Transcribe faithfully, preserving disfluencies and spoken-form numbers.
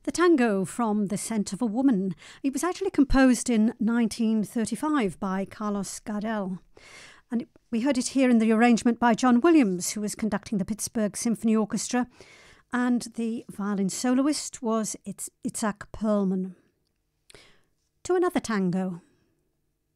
The tango from The Scent of a Woman. It was actually composed in nineteen thirty-five by Carlos Gardel. And it, we heard it here in the arrangement by John Williams, who was conducting the Pittsburgh Symphony Orchestra. And the violin soloist was Itz- Itzhak Perlman. To another tango.